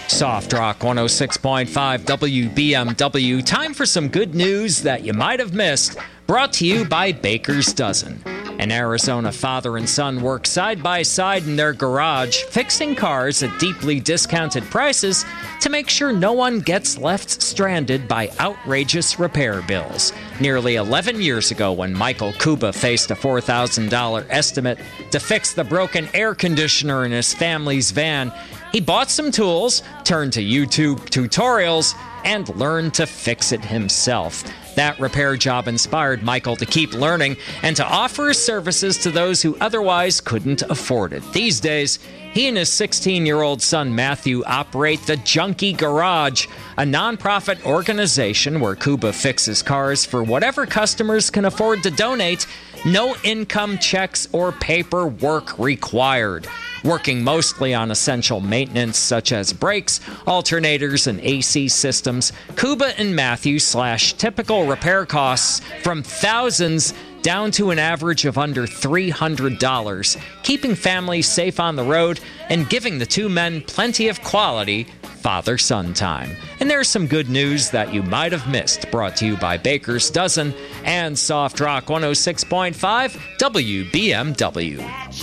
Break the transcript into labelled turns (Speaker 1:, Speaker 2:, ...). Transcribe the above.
Speaker 1: Soft Rock 106.5 WBMW. Time for some good news that you might have missed. Brought to you by Baker's Dozen. An Arizona father and son work side by side in their garage, fixing cars at deeply discounted prices to make sure no one gets left stranded by outrageous repair bills. Nearly 11 years ago, when Michael Kuba faced a $4,000 estimate to fix the broken air conditioner in his family's van, he bought some tools, turned to YouTube tutorials, and learned to fix it himself. That repair job inspired Michael to keep learning and to offer his services to those who otherwise couldn't afford it. These days, he and his 16-year-old son Matthew operate the Junkie Garage, a nonprofit organization where Kuba fixes cars for whatever customers can afford to donate. No income checks or paperwork required. Working mostly on essential maintenance such as brakes, alternators, and AC systems, Kuba and Matthew slash typical repair costs from thousands down to an average of under $300, keeping families safe on the road and giving the two men plenty of quality father-son time. And there's some good news that you might have missed, brought to you by Baker's Dozen and Soft Rock 106.5 WBMW.